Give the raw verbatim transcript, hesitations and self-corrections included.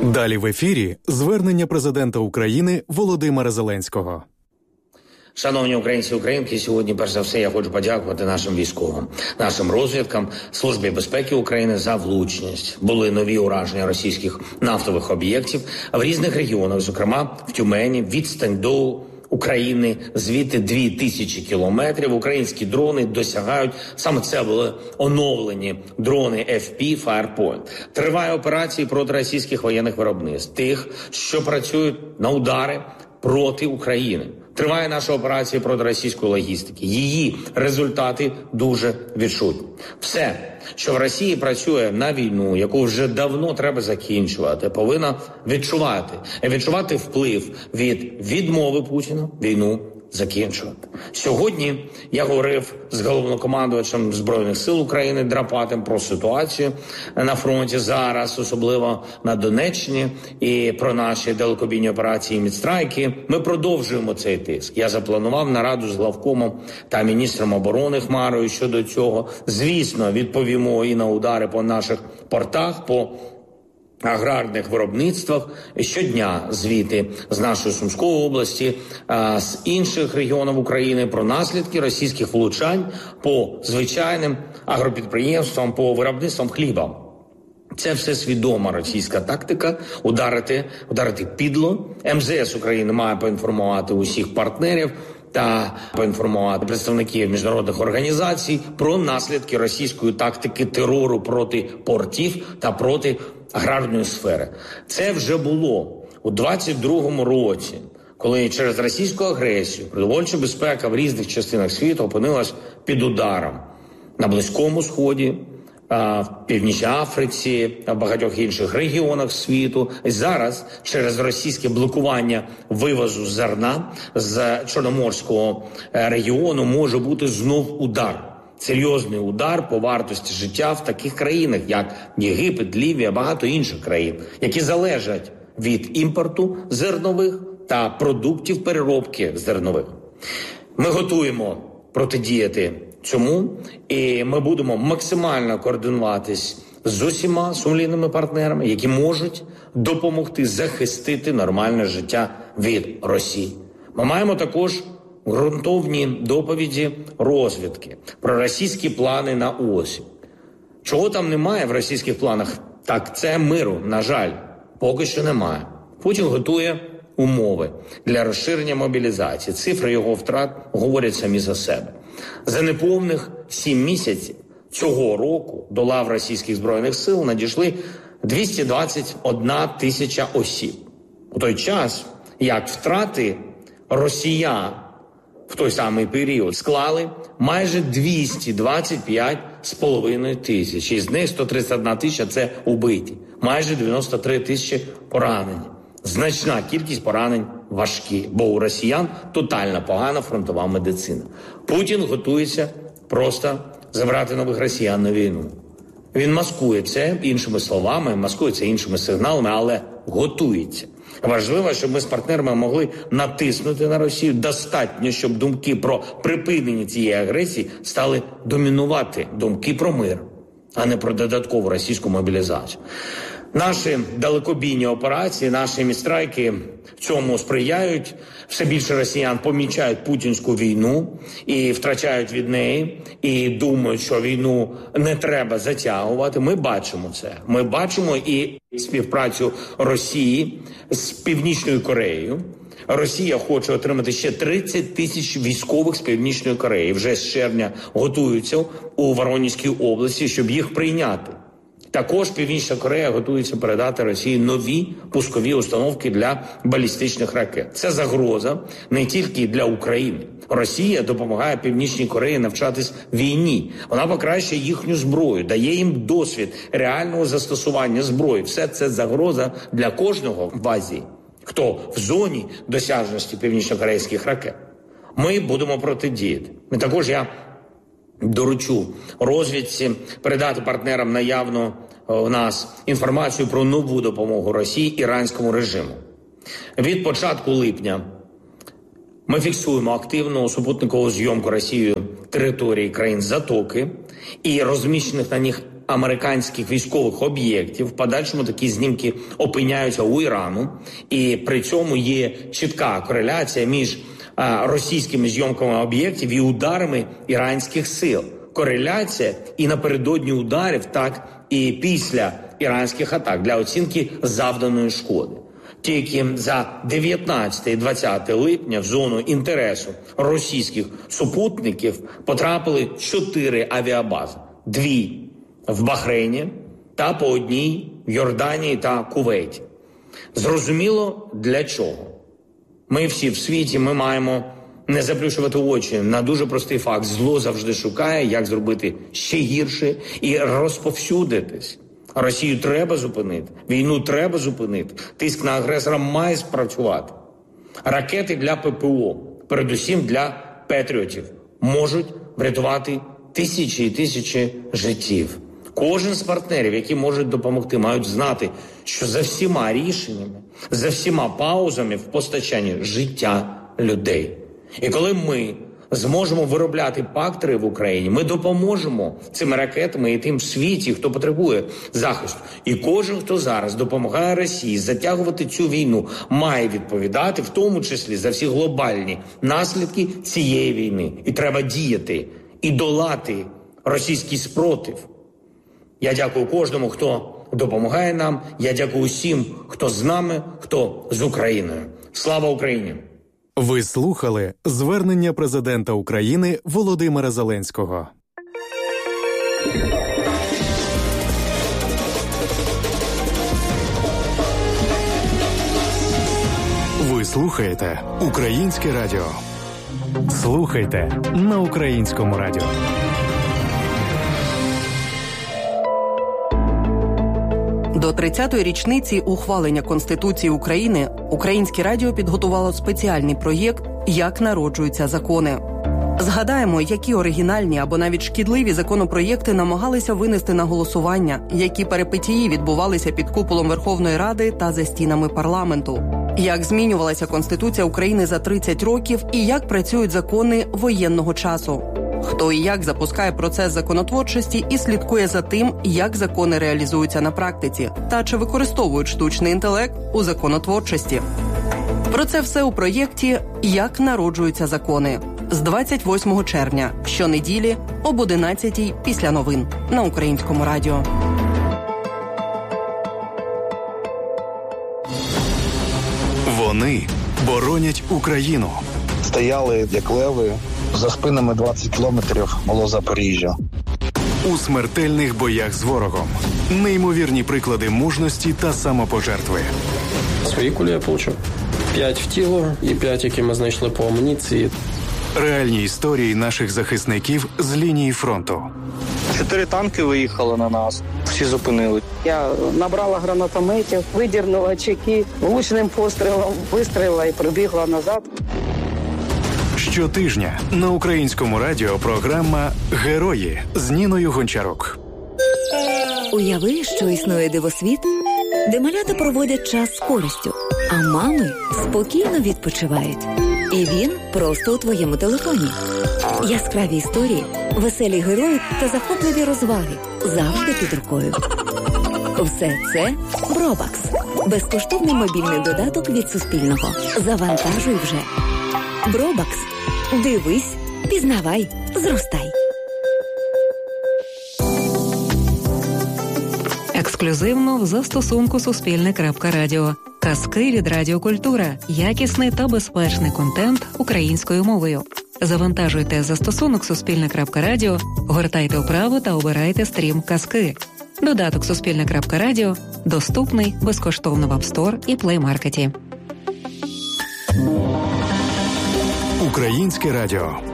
Далі в ефірі звернення президента України Володимира Зеленського. Шановні українці і українки, сьогодні, перш за все, я хочу подякувати нашим військовим, нашим розвідкам, Службі безпеки України за влучність. Були нові ураження російських нафтових об'єктів в різних регіонах, зокрема в Тюмені, відстань до України звідти дві тисячі кілометрів. Українські дрони досягають, саме це були оновлені дрони еф пі Firepoint. Триває операції проти російських воєнних виробництв, тих, що працюють на удари проти України. Триває наша операція проти російської логістики. Її результати дуже відчутні. Все, що в Росії працює на війну, яку вже давно треба закінчувати, повинна відчувати. Відчувати вплив від відмови Путіна війну закінчувати. Сьогодні я говорив з головнокомандувачем Збройних сил України Драпатим про ситуацію на фронті зараз, особливо на Донеччині, і про наші далекобійні операції «Мідстрайки». Ми продовжуємо цей тиск. Я запланував нараду з главкомом та міністром оборони Хмарою щодо цього. Звісно, відповімо і на удари по наших портах, по аграрних виробництвах. Щодня звіти з нашої Сумської області, з інших регіонів України про наслідки російських влучань по звичайним агропідприємствам, по виробництвам хліба. Це все свідома російська тактика – ударити, ударити підло. ем зе ес України має поінформувати усіх партнерів та поінформувати представників міжнародних організацій про наслідки російської тактики терору проти портів та проти аграрної сфери. Це вже було у двадцять другому році, коли через російську агресію продовольча безпека в різних частинах світу опинилась під ударом на Близькому Сході, в Північній Африці, в багатьох інших регіонах світу. І зараз через російське блокування вивозу зерна з Чорноморського регіону може бути знов удар. Серйозний удар по вартості життя в таких країнах, як Єгипет, Лівія, багато інших країн, які залежать від імпорту зернових та продуктів переробки зернових. Ми готуємо протидіяти цьому, і ми будемо максимально координуватись з усіма сумлінними партнерами, які можуть допомогти захистити нормальне життя від Росії. Ми маємо також ґрунтовні доповіді розвідки про російські плани на осінь. Чого там немає в російських планах? Так, це миру, на жаль, поки що немає. Путін готує умови для розширення мобілізації. Цифри його втрат говорять самі за себе. За неповних сім місяців цього року до лав російських збройних сил надійшли двісті двадцять одна тисяча осіб. У той час, як втрати росіян в той самий період склали майже двісті двадцять п'ять з половиною тисяч. Із них сто тридцять одна тисяча – це убиті. Майже дев'яносто три тисячі поранені. Значна кількість поранень важкі, бо у росіян тотально погана фронтова медицина. Путін готується просто забрати нових росіян на війну. Він маскує це іншими словами, маскує це іншими сигналами, але готується. Важливо, щоб ми з партнерами могли натиснути на Росію достатньо, щоб думки про припинення цієї агресії стали домінувати думки про мир, а не про додаткову російську мобілізацію. Наші далекобійні операції, наші мідстрайки цьому сприяють. Все більше росіян помічають путінську війну і втрачають від неї, і думають, що війну не треба затягувати. Ми бачимо це. Ми бачимо і співпрацю Росії з Північною Кореєю. Росія хоче отримати ще тридцять тисяч військових з Північної Кореї. Вже з червня готуються у Воронезькій області, щоб їх прийняти. Також Північна Корея готується передати Росії нові пускові установки для балістичних ракет. Це загроза не тільки для України. Росія допомагає Північній Кореї навчатись війні. Вона покращує їхню зброю, дає їм досвід реального застосування зброї. Все це загроза для кожного в Азії, хто в зоні досяжності північнокорейських ракет. Ми будемо протидіяти. І також я доручу розвідці передати партнерам наявну у нас інформацію про нову допомогу Росії іранському режиму. Від початку липня ми фіксуємо активну супутникову зйомку Росією території країн Затоки і розміщених на них американських військових об'єктів. В подальшому такі знімки опиняються у Ірану. І при цьому є чітка кореляція між а, російськими зйомками об'єктів і ударами іранських сил. Кореляція і напередодні ударів, так і після іранських атак для оцінки завданої шкоди. Тільки за дев'ятнадцяте і двадцяте липня в зону інтересу російських супутників потрапили чотири авіабази. Дві в Бахрейні та по одній в Йорданії та Кувейті. Зрозуміло, для чого. Ми всі в світі, ми маємо не заплющувати очі на дуже простий факт. Зло завжди шукає, як зробити ще гірше і розповсюдитись. Росію треба зупинити, війну треба зупинити, тиск на агресора має спрацювати. Ракети для ППО, передусім для патріотів, можуть врятувати тисячі і тисячі життів. Кожен з партнерів, які можуть допомогти, мають знати, що за всіма рішеннями, за всіма паузами в постачанні життя людей. І коли ми зможемо виробляти пактери в Україні, ми допоможемо цими ракетами і тим в світі, хто потребує захисту. І кожен, хто зараз допомагає Росії затягувати цю війну, має відповідати, в тому числі за всі глобальні наслідки цієї війни. І треба діяти і долати російський спротив. Я дякую кожному, хто допомагає нам. Я дякую усім, хто з нами, хто з Україною. Слава Україні! Ви слухали звернення президента України Володимира Зеленського. Ви слухаєте Українське радіо. Слухайте на Українському радіо. До тридцятої річниці ухвалення Конституції України Українське радіо підготувало спеціальний проєкт «Як народжуються закони». Згадаємо, які оригінальні або навіть шкідливі законопроєкти намагалися винести на голосування, які перипетії відбувалися під куполом Верховної Ради та за стінами парламенту. Як змінювалася Конституція України за тридцять років і як працюють закони воєнного часу. Хто і як запускає процес законотворчості і слідкує за тим, як закони реалізуються на практиці, та чи використовують штучний інтелект у законотворчості. Про це все у проєкті «Як народжуються закони» з двадцять восьмого червня, щонеділі об одинадцятій після новин на Українському радіо. Вони боронять Україну. Стояли, як леви, за спинами двадцять кілометрів було Запоріжжя. У смертельних боях з ворогом. Неймовірні приклади мужності та самопожертви. Свої кулі я отримав. П'ять в тіло і п'ять, які ми знайшли по амуніції. Реальні історії наших захисників з лінії фронту. Чотири танки виїхали на нас, всі зупинили. Я набрала гранатометів, видірнула чеки, влучним пострілом вистрілила і прибігла назад. Щотижня на Українському радіо програма «Герої» з Ніною Гончарук. Уяви, що існує дивосвіт, де малята проводять час з користю, а мами спокійно відпочивають. І він просто у твоєму телефоні. Яскраві історії, веселі герої та захопливі розваги завжди під рукою. Все це Бробакс. Безкоштовний мобільний додаток від Суспільного. Завантажуй вже. Бробакс. Дивись, пізнавай, зростай. Ексклюзивно в застосунку Суспільне.Радіо. Казки від Радіокультура. Якісний та безпечний контент українською мовою. Завантажуйте застосунок Суспільне.Радіо, гортайте вправо та обирайте стрім «Казки». Додаток Суспільне.Радіо доступний безкоштовно в App Store і Play Market. Українське радіо.